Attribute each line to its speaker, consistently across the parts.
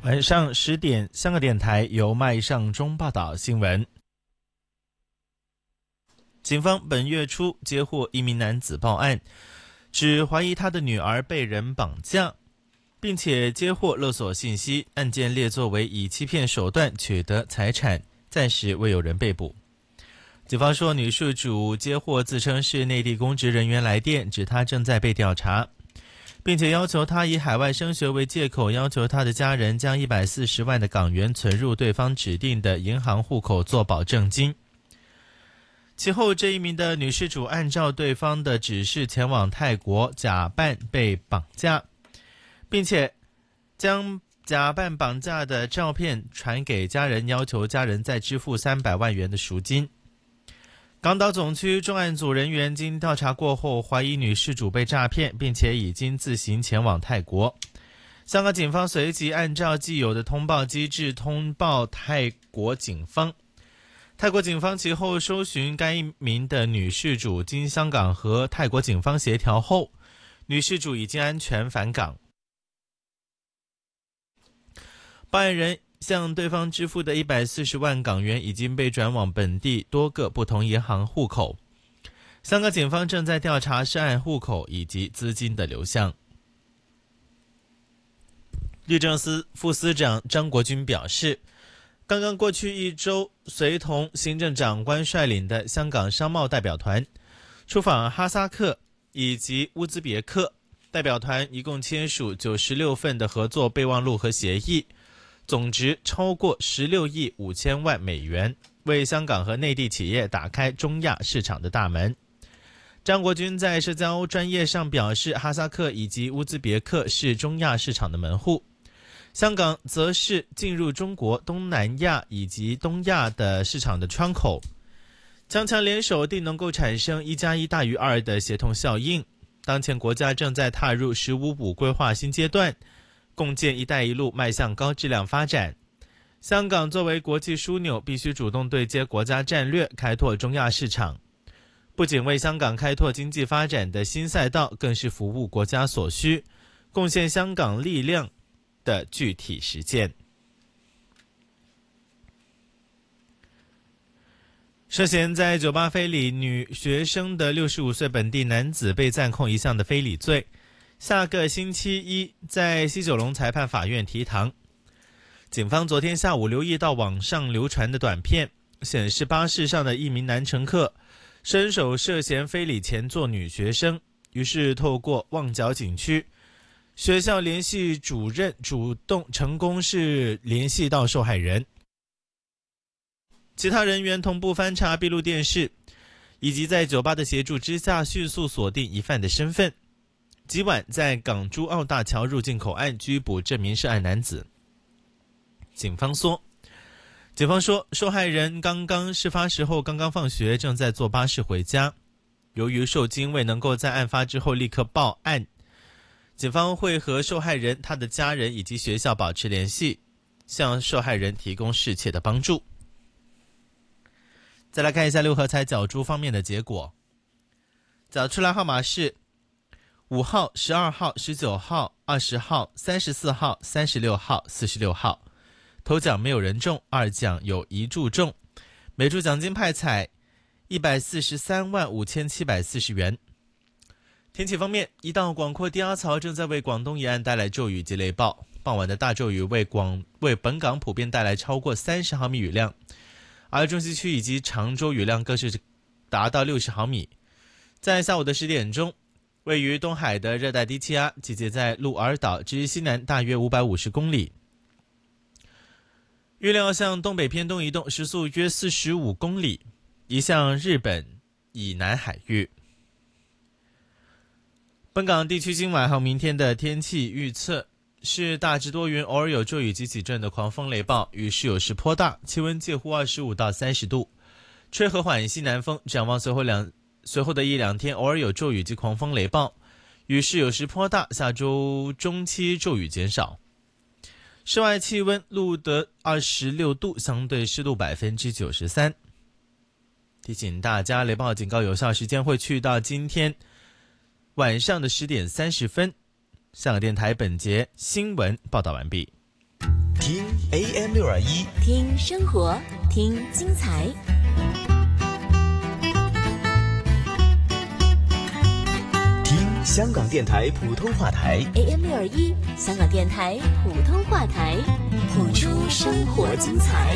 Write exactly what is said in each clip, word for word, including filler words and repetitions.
Speaker 1: 晚上十点，香港电台由麦尚中报道新闻。警方本月初接获一名男子报案，指怀疑他的女儿被人绑架，并且接获勒索信息，案件列作为以欺骗手段取得财产，暂时未有人被捕。警方说，女事主接获自称是内地公职人员来电，指他正在被调查，并且要求他以海外升学为借口，要求他的家人将一百四十万的港元存入对方指定的银行户口做保证金。其后，这一名的女事主按照对方的指示前往泰国，假扮被绑架，并且将假扮绑架的照片传给家人，要求家人再支付三百万元的赎金。港岛总区重案组人员经调查过后，怀疑女事主被诈骗，并且已经自行前往泰国。香港警方随即按照既有的通报机制通报泰国警方。泰国警方其后搜寻该名的女事主，经香港和泰国警方协调后，女事主已经安全返港。报案人向对方支付的一百四十万港元已经被转往本地多个不同银行户口。香港警方正在调查涉案户口以及资金的流向。律政司副司长张国军表示，刚刚过去一周，随同行政长官率领的香港商贸代表团出访哈萨克以及乌兹别克，代表团一共签署九十六份的合作备忘录和协议，总值超过十六亿五千万美元，为香港和内地企业打开中亚市场的大门。张国军在社交专业上表示，哈萨克以及乌兹别克是中亚市场的门户，香港则是进入中国、东南亚以及东亚的市场的窗口。强强联手定能够产生一加一大于二的协同效应。当前国家正在踏入十五五规划新阶段，共建一带一路迈向高质量发展。香港作为国际枢纽，必须主动对接国家战略，开拓中亚市场，不仅为香港开拓经济发展的新赛道，更是服务国家所需，贡献香港力量的具体实践。涉嫌在酒吧非礼女学生的六十五岁本地男子被暂控一项的非礼罪，下个星期一在西九龙裁判法院提堂。警方昨天下午留意到网上流传的短片，显示巴士上的一名男乘客伸手涉嫌非礼前座女学生，于是透过旺角警区学校联系主任主动成功是联系到受害人，其他人员同步翻查闭路电视，以及在酒吧的协助之下迅速锁定疑犯的身份。今晚在港珠澳大桥入境口岸拘捕这名涉案男子。警方说，警方说受害人刚刚事发时候刚刚放学，正在坐巴士回家，由于受惊未能够在案发之后立刻报案，警方会和受害人、他的家人以及学校保持联系，向受害人提供适切的帮助。再来看一下六合彩角珠方面的结果，角出来号码是五号、十二号、十九号、二十号、三十四号、三十六号、四十六号。头奖没有人中，二奖有一注中，每注奖金派彩一百四十三万五千七百四十元。天气方面，一道广阔低压槽正在为广东沿岸带来骤雨及雷暴，傍晚的大骤雨为广为本港普遍带来超过三十毫米雨量，而中西区以及长洲雨量更是达到六十毫米。在下午的十点钟，位于东海的热带低气压集结在鹿儿岛至西南大约五百五十公里，预料向东北偏东移动，时速约四十五公里，移向日本以南海域。本港地区今晚和明天的天气预测是大致多云，偶尔有骤雨及几阵的狂风雷暴，雨势有时颇大，气温介乎二十五到三十度，吹和缓西南风。展望随后两随后的一两天，偶尔有骤雨及狂风雷暴，雨势有时颇大，下周中期骤雨减少。室外气温录得二十六度，相对湿度百分之九十三。提醒大家，雷暴警告有效时间会去到今天晚上的十点三十分。香港电台本节新闻报道完毕。
Speaker 2: 听 A M 六二一，
Speaker 3: 听生活，听精彩。
Speaker 2: 听香港电台普通话台
Speaker 3: A M 六二一，香港电台普通话台，谱出生活精彩。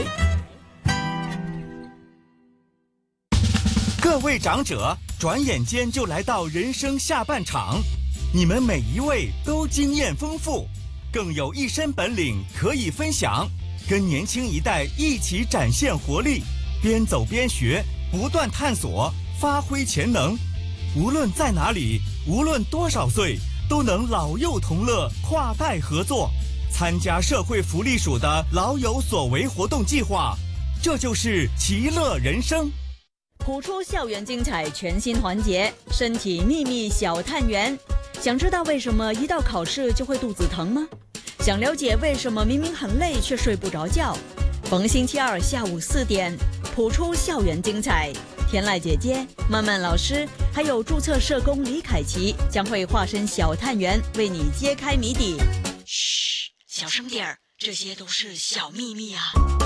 Speaker 4: 各位长者，转眼间就来到人生下半场，你们每一位都经验丰富，更有一身本领可以分享，跟年轻一代一起展现活力，边走边学，不断探索，发挥潜能。无论在哪里，无论多少岁，都能老幼同乐，跨代合作，参加社会福利署的老有所为活动计划，这就是其乐人生。
Speaker 5: 谱出校园精彩全新环节，身体秘密小探员。想知道为什么一到考试就会肚子疼吗？想了解为什么明明很累却睡不着觉？逢星期二下午四点，谱出校园精彩。天籁姐姐、曼曼老师，还有注册社工李凯琪将会化身小探员，为你揭开谜底。嘘，小声点儿，这些都是小秘密啊。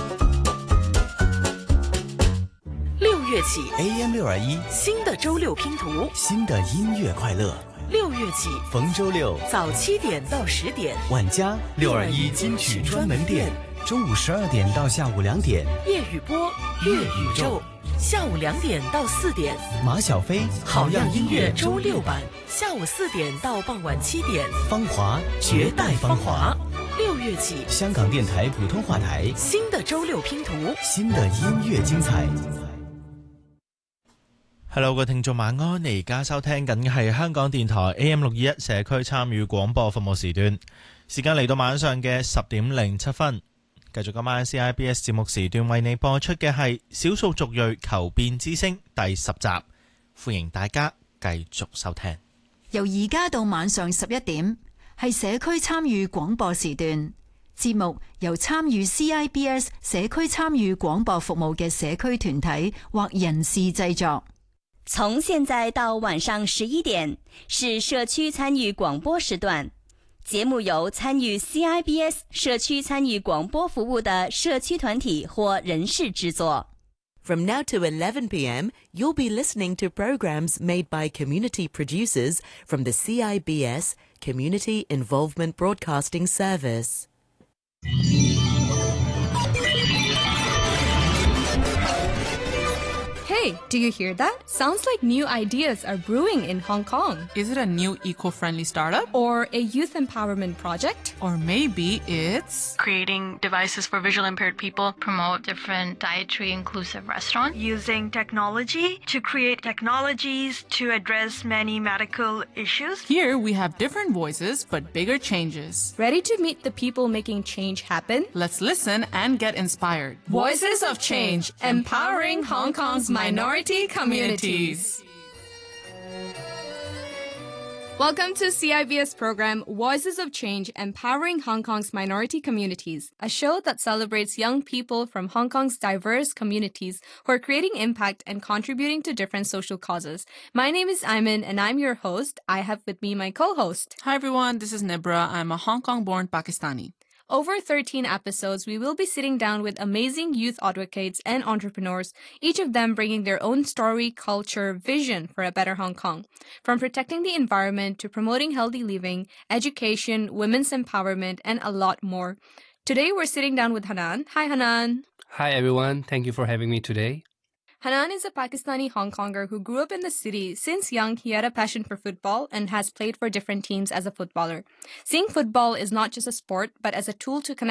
Speaker 3: 六月起
Speaker 2: A M 六二一，
Speaker 3: 新的周六拼图，
Speaker 2: 新的音乐快乐。
Speaker 3: 六月起
Speaker 2: 逢周六
Speaker 3: 早七点到十点，
Speaker 2: 晚家六二一金曲专门店，中午十二点到下午两点，
Speaker 3: 粤语播粤宇宙，下午两点到四点，
Speaker 2: 马小飞
Speaker 3: 好样音乐周六版，下午四点到傍晚七点，
Speaker 2: 芳华绝代芳华。
Speaker 3: 六月起，
Speaker 2: 香港電台普通話台，
Speaker 3: 新的周六拼圖，
Speaker 2: 新的音樂精彩。
Speaker 1: Hello， 各位聽眾晚安，你而家收聽緊嘅係香港電台 A M 六二一社區參與廣播服務時段，時間嚟到晚上嘅十點零七分。繼續今晚 C I B S 節目時段為你播出嘅係少數族裔求變之聲第十集，歡迎大家繼續收聽。
Speaker 6: 由而家到晚上十一點係社區參與廣播時段，節目由參與 C I B S 社區參與廣播服務嘅社區團體或人士製作。
Speaker 7: 從現在到晚上十一點是社區參與廣播時段，節目由參與 C I B S 社區參與廣播服務的社區團體或人士製作。
Speaker 8: From now to eleven p m, you'll be listening to programs made by community producers from the C I B S Community Involvement Broadcasting Service.
Speaker 9: Hey, do you hear that? Sounds like new ideas are brewing in Hong Kong.
Speaker 10: Is it a new eco-friendly startup?
Speaker 9: Or a youth empowerment project?
Speaker 10: Or maybe it's
Speaker 11: creating devices for visual impaired people, promote different dietary inclusive restaurants,
Speaker 12: using technology to create technologies to address many medical issues.
Speaker 10: Here we have different voices but bigger changes.
Speaker 9: Ready to meet the people making change happen?
Speaker 10: Let's listen and get inspired.
Speaker 9: Voices of Change, empowering Hong Kong's minority communities. Welcome to C I B S program Voices of Change, Empowering Hong Kong's Minority Communities, a show that celebrates young people from Hong Kong's diverse communities who are creating impact and contributing to different social causes. My name is Ayman and I'm your host. I have with me my co-host.
Speaker 10: Hi everyone, this is Nibra. I'm a Hong Kong-born Pakistani.
Speaker 9: Over thirteen episodes, we will be sitting down with amazing youth advocates and entrepreneurs, each of them bringing their own story, culture, vision for a better Hong Kong. From protecting the environment to promoting healthy living, education, women's empowerment, and a lot more. Today, we're sitting down with Hanan. Hi, Hanan.
Speaker 13: Hi, everyone. Thank you for having me today.
Speaker 9: Hanan is a Pakistani Hong Konger who grew up in the city. Since young, he had a passion for football and has played for different teams as a footballer. Seeing football is not just a sport, but as a tool to connect